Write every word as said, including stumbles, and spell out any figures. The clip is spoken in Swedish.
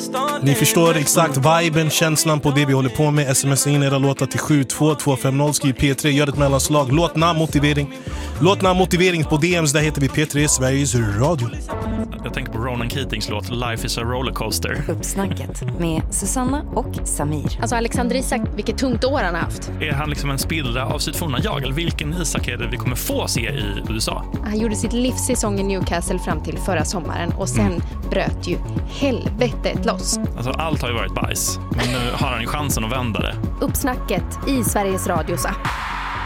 Ni förstår exakt viben, känslan på det vi håller på med. Smsa in era låtar till sju två två fem noll. Skriv P tre, gör ett mellanslag. Låtnamn, motivering. Låtnamn, motivering på D Ms. Där heter vi P tre, Sveriges Radio. Jag tänker på Ronan Keatings låt Life is a rollercoaster. Uppsnacket med Susanna och Samir. Alltså Alexander Isak, vilket tungt år han har haft. Är han liksom en spillra av sitt forna jag? Eller vilken Isak är det vi kommer få se i U S A? Han gjorde sitt livssäsong i Newcastle fram till förra sommaren. Och sen mm. bröt ju helvetet loss. Alltså allt har ju varit bajs. Men nu har han ju chansen att vända det. Uppsnacket i Sveriges Radios app.